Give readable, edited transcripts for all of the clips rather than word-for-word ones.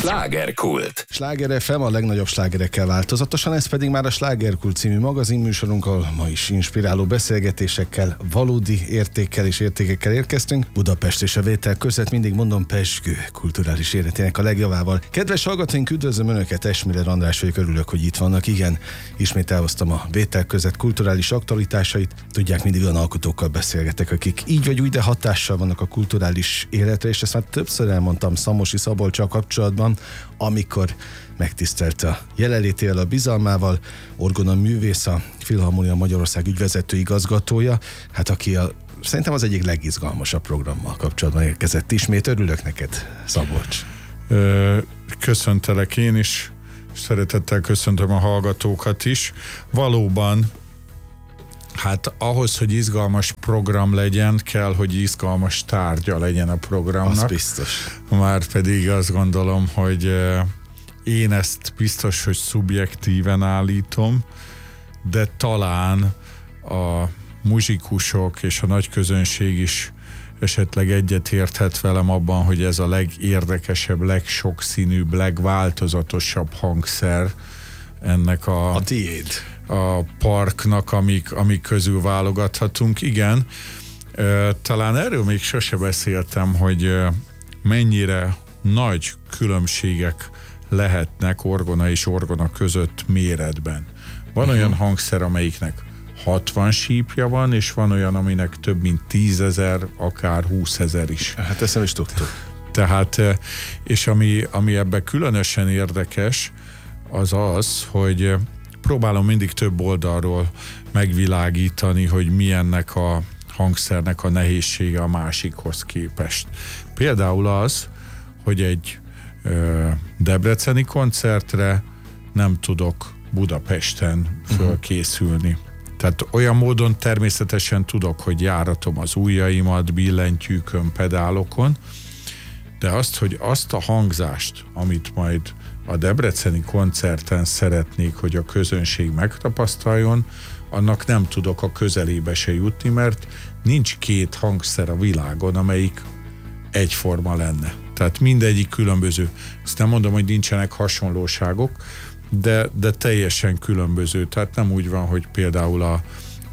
Slágerkult. Sláger FM a legnagyobb slágerekkel változatosan, ez pedig már a Slágerkult című magazinműsorunk, ahol ma is inspiráló beszélgetésekkel, valódi értékkel és értékekkel érkeztünk. Budapest és a Vétel között mindig mondom pezsgő kulturális életének a legjavával. Kedves hallgatóink, üdvözlöm Önöket, Esmiller András vagyok, örülök, hogy itt vannak. Igen, ismét elhoztam a Vétel között kulturális aktualitásait. Tudják, mindig olyan alkotókkal beszélgetek, akik így vagy úgy, de hatással vannak a kulturális életre, és ezt már többször elmondtam Szamosi Szabolccsal kapcsolatban, amikor megtisztelt a jelenlétével, a bizalmával, Orgona művész, a Filharmonia Magyarország ügyvezető igazgatója, hát aki szerintem az egyik legizgalmasabb programmal kapcsolatban érkezett ismét. Örülök neked, Szabolcs. Köszöntelek én is, szeretettel köszöntöm a hallgatókat is. Valóban, hát ahhoz, hogy izgalmas program legyen, kell, hogy izgalmas tárgya legyen a programnak. Az biztos. Már pedig azt gondolom, hogy én ezt biztos, hogy szubjektíven állítom, de talán a muzsikusok és a nagy közönség is esetleg egyetérthet velem abban, hogy ez a legérdekesebb, legsokszínűbb, legváltozatosabb hangszer ennek a tiéd. A parknak, amik közül válogathatunk. Igen, talán erről még sose beszéltem, hogy mennyire nagy különbségek lehetnek orgona és orgona között méretben. Van olyan hangszer, amelyiknek 60 sípja van, és van olyan, aminek több mint 10 000, akár 20 000 is. Hát ezt nem is tudtuk. Tehát, és ami ebben különösen érdekes, az, hogy próbálom mindig több oldalról megvilágítani, hogy milyennek a hangszernek a nehézsége a másikhoz képest. Például az, hogy egy debreceni koncertre nem tudok Budapesten fölkészülni. Tehát olyan módon természetesen tudok, hogy járatom az ujjaimat billentyűkön, pedálokon, de azt a hangzást, amit majd a debreceni koncerten szeretnék, hogy a közönség megtapasztaljon, annak nem tudok a közelébe se jutni, mert nincs két hangszer a világon, amelyik egyforma lenne. Tehát mindegyik különböző. Ezt nem mondom, hogy nincsenek hasonlóságok, de teljesen különböző. Tehát nem úgy van, hogy például a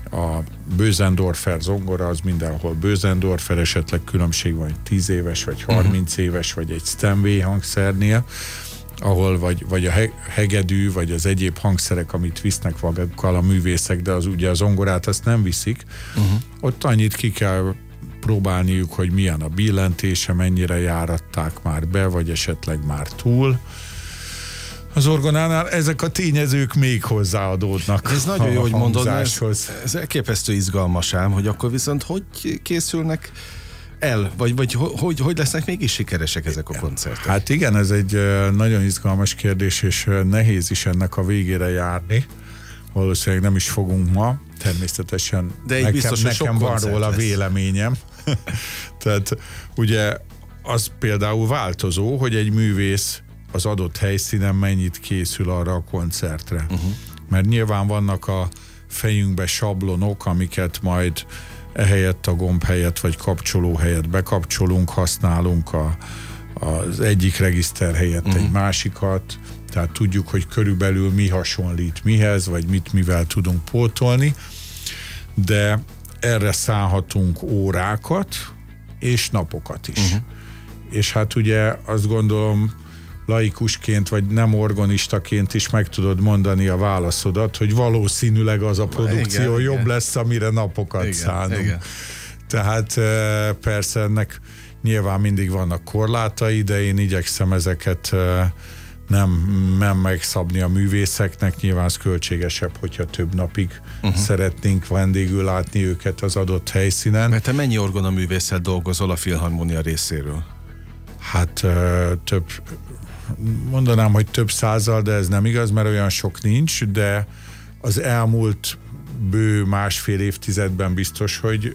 Bösendorfer zongora az mindenhol Bösendorfer, esetleg különbség van, hogy 10 éves, vagy 30 éves, vagy egy Steinway hangszernél, ahol vagy a hegedű, vagy az egyéb hangszerek, amit visznek magukkal a művészek, de az ugye a zongorát azt nem viszik. Ott annyit ki kell próbálniuk, hogy milyen a billentése, mennyire járatták már be, vagy esetleg már túl. Az orgonánál ezek a tényezők még hozzáadódnak. Ez nagyon jó, hogy mondod, ez elképesztő izgalmas ám, hogy akkor viszont hogy készülnek el, vagy hogy lesznek mégis sikeresek ezek a koncertek? Hát igen, ez egy nagyon izgalmas kérdés, és nehéz is ennek a végére járni. Valószínűleg nem is fogunk ma, természetesen de nekem van róla véleményem. Tehát ugye az például változó, hogy egy művész az adott helyszínen mennyit készül arra a koncertre. Mert nyilván vannak a fejünkbe sablonok, amiket majd ehelyett a gomb helyett, vagy kapcsoló helyett bekapcsolunk, használunk az egyik regiszter helyett egy másikat, tehát tudjuk, hogy körülbelül mi hasonlít mihez, vagy mivel tudunk pótolni, de erre szállhatunk órákat és napokat is. És hát ugye azt gondolom, laikusként, vagy nem organistaként is meg tudod mondani a válaszodat, hogy valószínűleg az a produkció jobb lesz, amire napokat szánunk. Igen. Tehát persze ennek nyilván mindig vannak korlátai, de én igyekszem ezeket nem megszabni a művészeknek. Nyilván az költségesebb, hogyha több napig szeretnénk vendégül látni őket az adott helyszínen. Mert te mennyi orgona művésszel dolgozol a Filharmonia részéről? Hát mondanám, hogy több százal, de ez nem igaz, mert olyan sok nincs, de az elmúlt bő másfél évtizedben biztos, hogy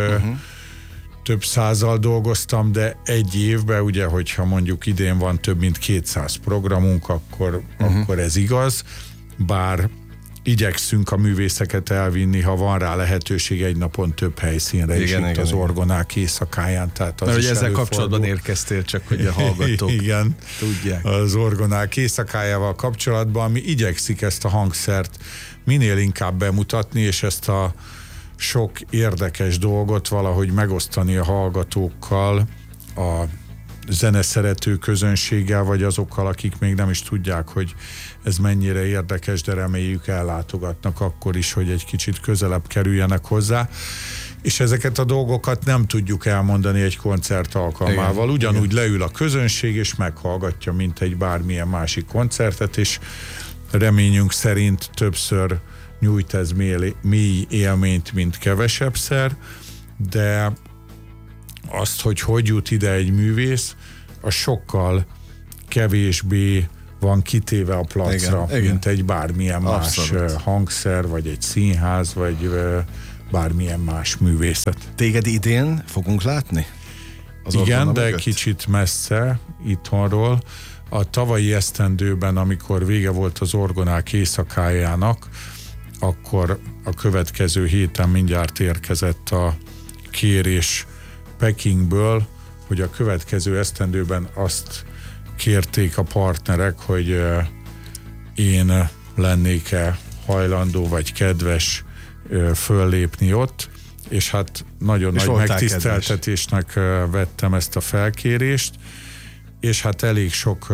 több százal dolgoztam, de egy évben, ugye, hogyha mondjuk idén van több mint 200 programunk, akkor ez igaz, bár igyekszünk a művészeket elvinni, ha van rá lehetőség, egy napon több helyszínre is itt az orgonák éjszakáján. Tehát az mert is hogy ezzel előfordul. kapcsolatban érkeztél, csak hogy a hallgatók igen, tudják. Az orgonák éjszakájával kapcsolatban, ami igyekszik ezt a hangszert minél inkább bemutatni, és ezt a sok érdekes dolgot valahogy megosztani a hallgatókkal, a zeneszerető közönséggel, vagy azokkal, akik még nem is tudják, hogy ez mennyire érdekes, de reméljük ellátogatnak akkor is, hogy egy kicsit közelebb kerüljenek hozzá. És ezeket a dolgokat nem tudjuk elmondani egy koncert alkalmával. Ugyanúgy leül a közönség, és meghallgatja, mint egy bármilyen másik koncertet, és reményünk szerint többször nyújt ez mély élményt, mint kevesebbszer, de azt, hogy jut ide egy művész, az sokkal kevésbé van kitéve a placra, mint egy bármilyen más hangszer, vagy egy színház, vagy bármilyen más művészet. Téged idén fogunk látni? Igen, de kicsit messze itthonról. A tavalyi esztendőben, amikor vége volt az orgonák éjszakájának, akkor a következő héten mindjárt érkezett a kérés Pekingből, hogy a következő esztendőben azt kérték a partnerek, hogy én lennék-e hajlandó vagy kedves föllépni ott, és hát nagyon nagy megtiszteltetésnek vettem ezt a felkérést, és hát elég sok,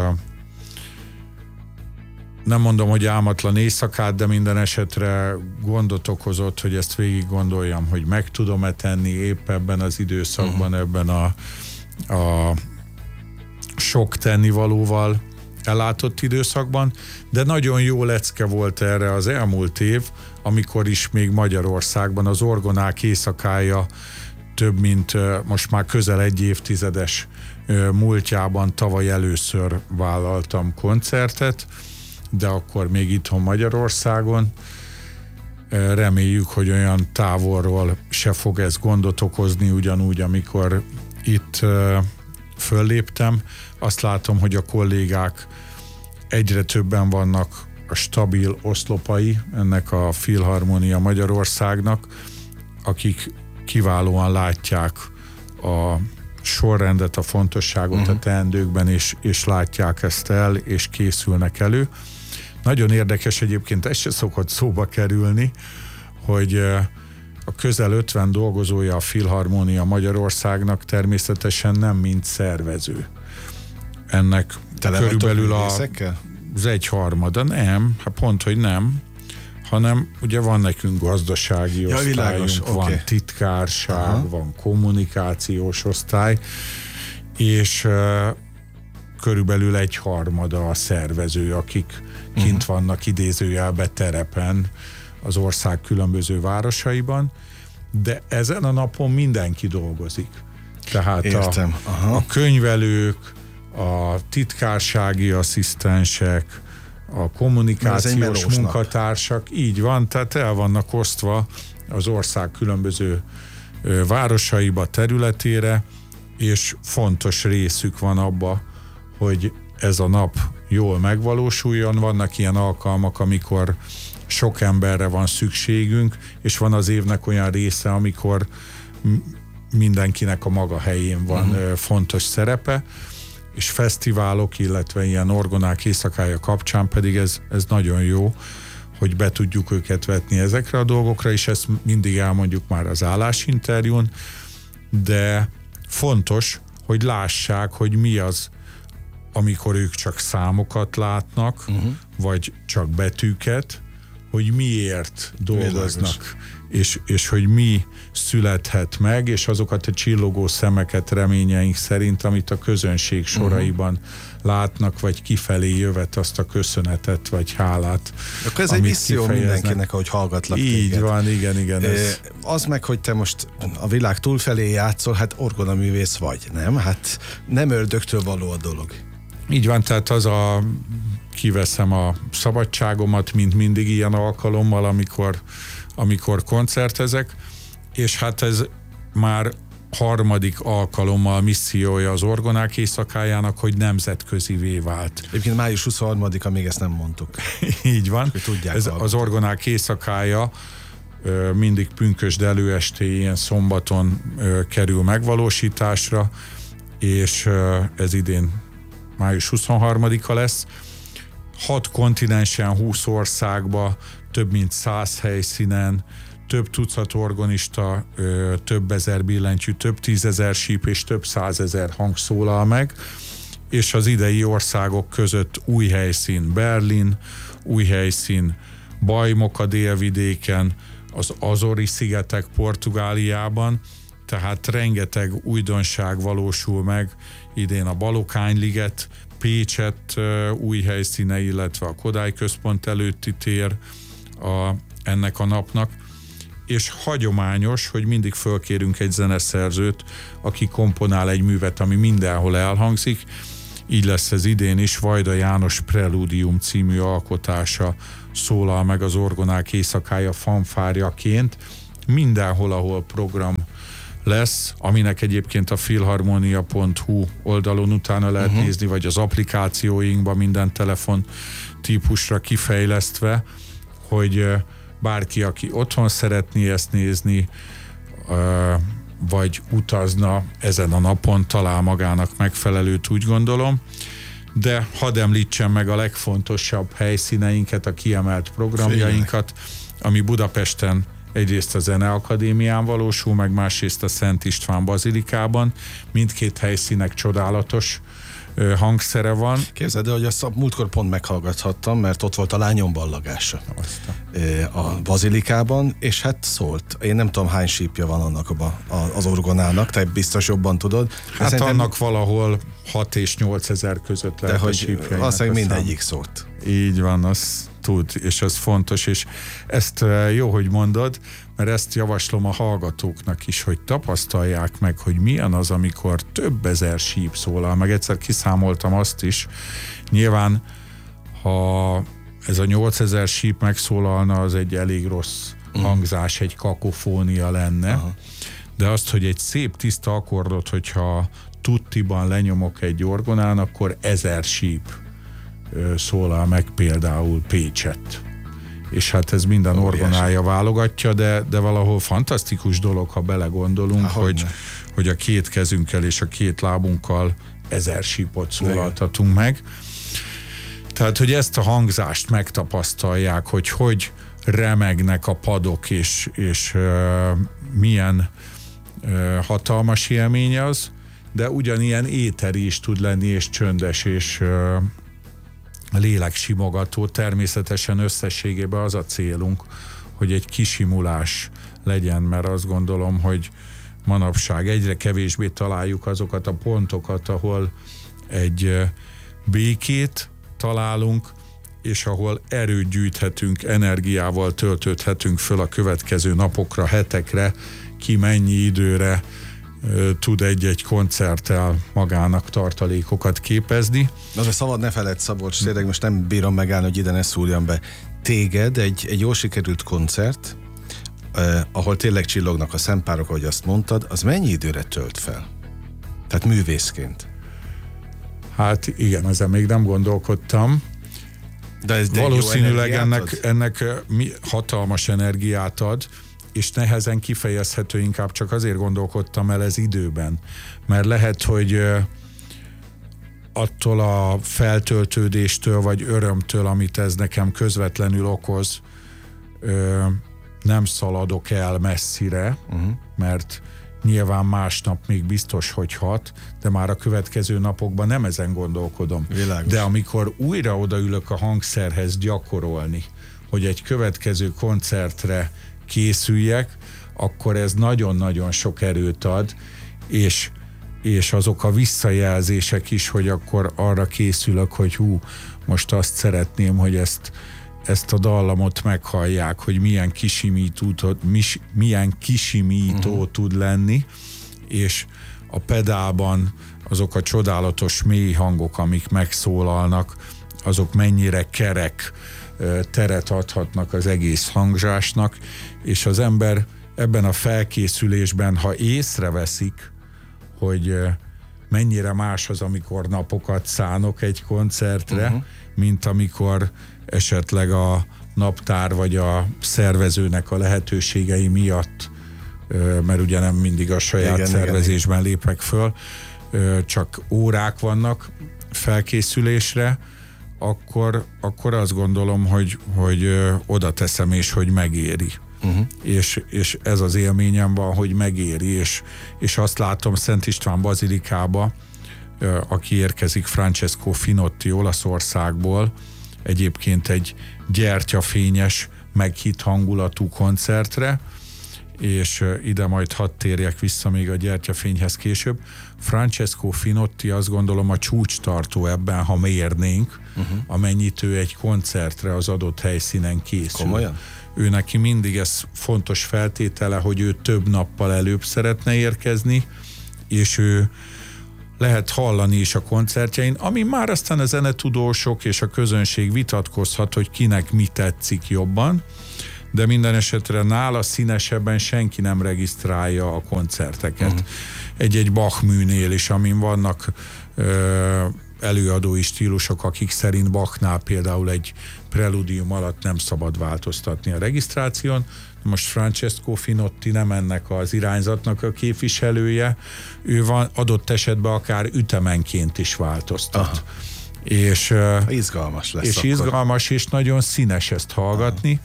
nem mondom, hogy álmatlan éjszakát, de minden esetre gondot okozott, hogy ezt végig gondoljam, hogy meg tudom-e tenni épp ebben az időszakban, ebben a sok tennivalóval ellátott időszakban, de nagyon jó lecke volt erre az elmúlt év, amikor is még Magyarországban az orgonák éjszakája több mint most már közel egy évtizedes múltjában tavaly először vállaltam koncertet, de akkor még itthon Magyarországon. Reméljük, hogy olyan távolról se fog ez gondot okozni, ugyanúgy, amikor itt fölléptem. Azt látom, hogy a kollégák egyre többen vannak a stabil oszlopai ennek a Filharmonia Magyarországnak, akik kiválóan látják a sorrendet, a fontosságot a teendőkben, és látják ezt el, és készülnek elő. Nagyon érdekes egyébként, ez se szokott szóba kerülni, hogy a közel 50 dolgozója a Filharmonia Magyarországnak természetesen nem mind szervező. Ennek körülbelül az egyharmada, nem, hát pont, hogy nem, hanem ugye van nekünk gazdasági osztályunk, van titkárság, van kommunikációs osztály, és körülbelül egyharmada a szervező, akik kint vannak idézőjelbe terepen az ország különböző városaiban, de ezen a napon mindenki dolgozik. Tehát a könyvelők, a titkársági asszisztensek, a kommunikációs munkatársak, így van, tehát el vannak osztva az ország különböző városaiba, területére, és fontos részük van abba, hogy ez a nap jól megvalósuljon. Vannak ilyen alkalmak, amikor sok emberre van szükségünk, és van az évnek olyan része, amikor mindenkinek a maga helyén van fontos szerepe, és fesztiválok, illetve ilyen orgonák éjszakája kapcsán pedig ez nagyon jó, hogy be tudjuk őket vetni ezekre a dolgokra, és ezt mindig elmondjuk már az állásinterjún, de fontos, hogy lássák, hogy mi az, amikor ők csak számokat látnak, vagy csak betűket, hogy miért dolgoznak, és hogy mi születhet meg, és azokat a csillogó szemeket reményeink szerint, amit a közönség soraiban látnak, vagy kifelé jövet azt a köszönetet, vagy hálát. Akkor ez egy misszió mindenkinek, ahogy hallgatlak téged. Így van, igen. Az meg, hogy te most a világ túlfelé játszol, hát orgonaművész vagy, nem? Hát nem ördögtől való a dolog. Így van, tehát kiveszem a szabadságomat, mint mindig ilyen alkalommal, amikor koncertezek, és hát ez már harmadik alkalommal missziója az Orgonák éjszakájának, hogy nemzetközivé vált. Egyébként május 23-a, még ezt nem mondtuk. Így van. Ez az Orgonák éjszakája mindig pünkösd előestéjén szombaton kerül megvalósításra, és ez idén május 23-a lesz. 6 kontinensen, 20 országba, több mint 100 helyszínen, több tucat orgonista, több ezer billentyű, több 10 000 síp és több 100 000 hang szólal meg, és az idei országok között új helyszín Berlin, új helyszín Bajmok a délvidéken, az Azori-szigetek Portugáliában, tehát rengeteg újdonság valósul meg idén a Balokány-liget, Pécset új helyszíne, illetve a Kodály Központ előtti tér ennek a napnak, és hagyományos, hogy mindig fölkérünk egy zeneszerzőt, aki komponál egy művet, ami mindenhol elhangzik. Így lesz ez idén is. Vajda János Preludium című alkotása szólal meg az Orgonák éjszakája fanfárjaként. Mindenhol, ahol program lesz, aminek egyébként a filharmonia.hu oldalon utána lehet nézni, vagy az applikációinkban minden telefon típusra kifejlesztve, hogy bárki, aki otthon szeretné ezt nézni, vagy utazna ezen a napon, talál magának megfelelőt, úgy gondolom. De hadd említsem meg a legfontosabb helyszíneinket, a kiemelt programjainkat, ami Budapesten egyrészt a Zeneakadémián valósul, meg másrészt a Szent István Bazilikában. Mindkét helyszínek csodálatos hangszere van. Képzeld el, hogy azt múltkor pont meghallgathattam, mert ott volt a lányom ballagása a Bazilikában, és hát szólt. Én nem tudom, hány sípja van annak az orgonának, te biztos jobban tudod. Hát annak valahol 6 és 8 ezer között lehet a sípjainak. Azt mondja, mindegyik szólt. Így van, az tud, és ez fontos, és ezt jó, hogy mondod, mert ezt javaslom a hallgatóknak is, hogy tapasztalják meg, hogy milyen az, amikor több ezer síp szólal, meg egyszer kiszámoltam azt is, nyilván, ha ez a 8000 síp megszólalna, az egy elég rossz hangzás, egy kakofónia lenne, de azt, hogy egy szép tiszta akkordot, hogyha tuttiban lenyomok egy orgonán, akkor 1000 síp szólal meg például Pécset. És hát ez minden orgonája válogatja, de valahol fantasztikus dolog, ha belegondolunk, hogy a két kezünkkel és a két lábunkkal 1000 sípot szólaltatunk meg. Tehát, hogy ezt a hangzást megtapasztalják, hogy remegnek a padok, és milyen hatalmas élmény az, de ugyanilyen éteri is tud lenni, és csöndes, és léleksimogató. Természetesen összességében az a célunk, hogy egy kisimulás legyen, mert azt gondolom, hogy manapság egyre kevésbé találjuk azokat a pontokat, ahol egy békét találunk, és ahol erőt gyűjthetünk, energiával töltődhetünk föl a következő napokra, hetekre, ki mennyi időre tud egy-egy koncerttel magának tartalékokat képezni. Az a szabad ne feledd, Szabolcs, tényleg most nem bírom megállni, hogy ide ne szúrjam be. Téged egy jól sikerült koncert, ahol tényleg csillognak a szempárok, ahogy azt mondtad, az mennyi időre tölt fel? Tehát művészként. Hát igen, ezen még nem gondolkodtam. De valószínűleg ennek hatalmas energiát ad, és nehezen kifejezhető, inkább csak azért gondolkodtam el ez időben. Mert lehet, hogy attól a feltöltődéstől, vagy örömtől, amit ez nekem közvetlenül okoz, nem szaladok el messzire, mert nyilván másnap még biztos, hogy hat, de már a következő napokban nem ezen gondolkodom. Világos. De amikor újra odaülök a hangszerhez gyakorolni, hogy egy következő koncertre készüljek, akkor ez nagyon-nagyon sok erőt ad, és azok a visszajelzések is, hogy akkor arra készülök, hogy most szeretném, hogy ezt a dallamot meghallják, hogy milyen kisimító tud lenni, és a pedálban azok a csodálatos mély hangok, amik megszólalnak, azok mennyire kerek teret adhatnak az egész hangzásnak, és az ember ebben a felkészülésben, ha észreveszik, hogy mennyire más az, amikor napokat szánok egy koncertre, mint amikor esetleg a naptár vagy a szervezőnek a lehetőségei miatt, mert ugye nem mindig a saját szervezésben lépek föl, csak órák vannak felkészülésre, akkor azt gondolom, hogy oda teszem, és hogy megéri. És ez az élményem van, hogy megéri, és azt látom Szent István bazilikába, aki érkezik, Francesco Finotti Olaszországból, egyébként egy gyertyafényes, meghitt hangulatú koncertre, és ide majd hadd térjek vissza még a gyertyafényhez később. Francesco Finotti azt gondolom a csúcstartó ebben, ha mérnénk, amennyit ő egy koncertre az adott helyszínen készül. Komolyan? Ő neki mindig ez fontos feltétele, hogy ő több nappal előbb szeretne érkezni, és ő lehet hallani is a koncertjein, ami már aztán a zenetudósok és a közönség vitatkozhat, hogy kinek mi tetszik jobban, de minden esetre nála színesebben senki nem regisztrálja a koncerteket. Egy-egy Bach műnél is, amin vannak előadói stílusok, akik szerint Bachnál például egy preludium alatt nem szabad változtatni a regisztráción. Most Francesco Finotti nem ennek az irányzatnak a képviselője, ő van adott esetben akár ütemenként is változtat. És izgalmas lesz. És akkor izgalmas, és nagyon színes ezt hallgatni.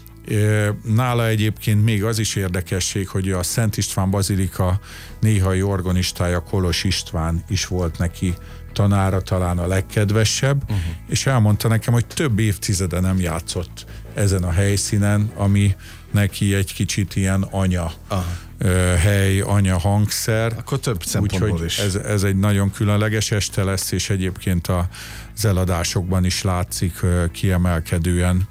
Nála egyébként még az is érdekesség, hogy a Szent István bazilika néhai organistája, Kolos István is volt neki tanára, talán a legkedvesebb, és elmondta nekem, hogy több évtizede nem játszott ezen a helyszínen, ami neki egy kicsit ilyen anya hely, anya hangszer. Akkor több szempontból is. Ez egy nagyon különleges este lesz, és egyébként az eladásokban is látszik kiemelkedően.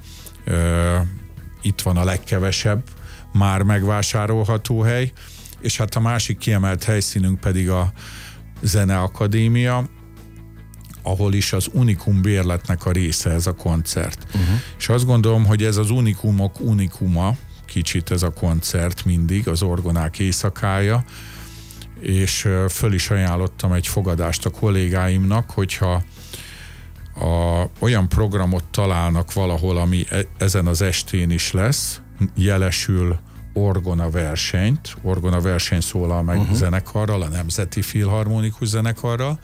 Itt van a legkevesebb már megvásárolható hely, és hát a másik kiemelt helyszínünk pedig a Zeneakadémia, ahol is az Unikum bérletnek a része ez a koncert. És azt gondolom, hogy ez az unikumok unikuma, kicsit ez a koncert mindig, az orgonák éjszakája, és föl is ajánlottam egy fogadást a kollégáimnak, hogyha olyan programot találnak valahol, ami ezen az estén is lesz, jelesül orgona verseny szólal meg zenekarral, a Nemzeti Filharmonikus Zenekarral.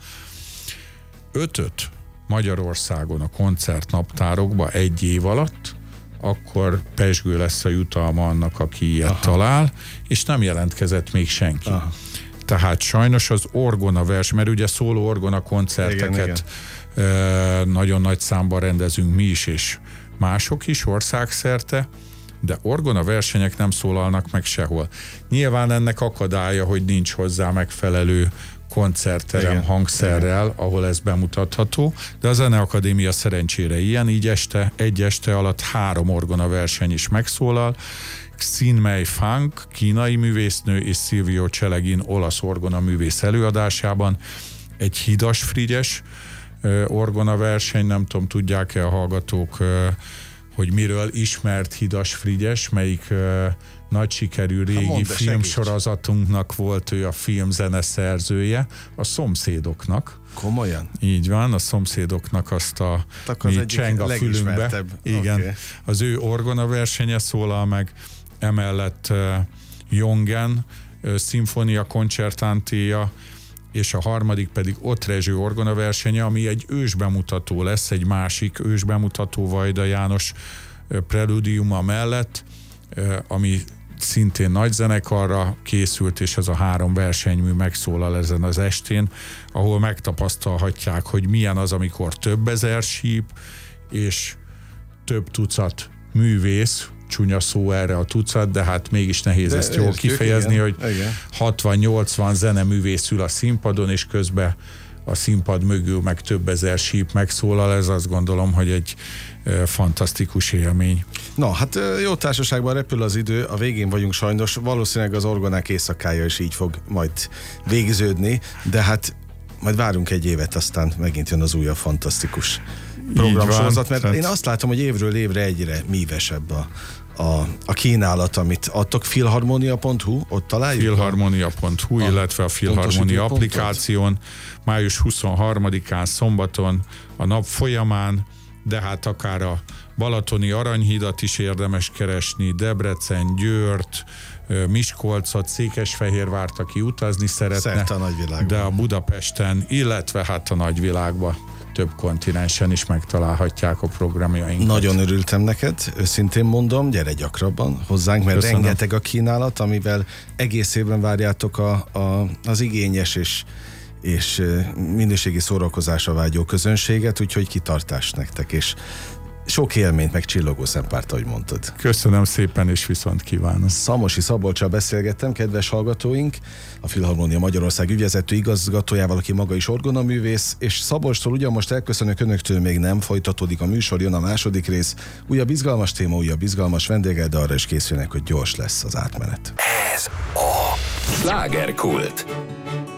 5-öt Magyarországon a koncertnaptárokba egy év alatt, akkor pezsgő lesz a jutalma annak, aki ilyet talál, és nem jelentkezett még senki. Tehát sajnos az orgona verseny, mert ugye szóló orgona koncerteket nagyon nagy számban rendezünk mi is, és mások is országszerte, de orgona versenyek nem szólalnak meg sehol. Nyilván ennek akadálya, hogy nincs hozzá megfelelő koncertterem hangszerrel, ahol ez bemutatható, de a Zeneakadémia szerencsére ilyen, így egy este alatt 3 orgona verseny is megszólal. Xin Mei Fang, kínai művésznő, és Silvio Celegin, olasz orgona művész előadásában egy Hidas Frigyes orgona verseny, nem tudom, tudják-e a hallgatók, hogy miről ismert Hidas Frigyes, melyik nagy sikerű régi filmsorozatunknak volt ő a filmzene szerzője, a Szomszédoknak. Komolyan? Így van, a Szomszédoknak azt a mi cseng a fülünkbe. Igen, az ő orgona versenye szólal meg, emellett Jongen szimfónia koncertantéja, és a harmadik pedig Otrezső orgona versenye, ami egy ősbemutató lesz, egy másik ősbemutató Vajda János preludiuma mellett, ami szintén nagy zenekarra készült, és ez a 3 versenymű megszólal ezen az estén, ahol megtapasztalhatják, hogy milyen az, amikor több ezer síp, és több tucat művész, csúnya szó erre a tucat, de hát mégis nehéz ezt jól kifejezni, hogy 60-80 zeneművész ül a színpadon, és közben a színpad mögül meg több ezer síp megszólal, ez azt gondolom, hogy egy fantasztikus élmény. Na, hát jó társaságban repül az idő, a végén vagyunk sajnos, valószínűleg az orgonák éjszakája is így fog majd végződni, de hát majd várunk egy évet, aztán megint jön az újabb fantasztikus programsorozat, mert én azt látom, hogy évről évre egyre mívesebb a kínálat, amit adtok. Filharmonia.hu, ott találjuk? Filharmonia.hu, illetve a Filharmonia applikáción, május 23-án szombaton a nap folyamán, de hát akár a balatoni Aranyhídat is érdemes keresni, Debrecen, Győrt, Miskolcot, Székesfehérvárt, aki utazni szeretne, de a Budapesten, illetve hát a nagyvilágban, több kontinensen is megtalálhatják a programjainkat. Nagyon örültem neked, őszintén mondom, gyere gyakrabban hozzánk, mert köszönöm. Rengeteg a kínálat, amivel egész évben várjátok az igényes és minőségi szórakozásra vágyó közönséget, úgyhogy kitartás nektek, és sok élményt, meg csillogó szempárt, ahogy mondtad. Köszönöm szépen, és viszont kívánok. Szamosi Szabolccsal beszélgettem, kedves hallgatóink, a Filharmonia Magyarország ügyvezető igazgatójával, aki maga is orgonaművész, és Szabolcstól ugyan most elköszönök, önöktől még nem, folytatódik a műsor, jön a második rész, újabb izgalmas téma, újabb izgalmas vendéggel, de arra is készülnek, hogy gyors lesz az átmenet. Ez a Slágerkult.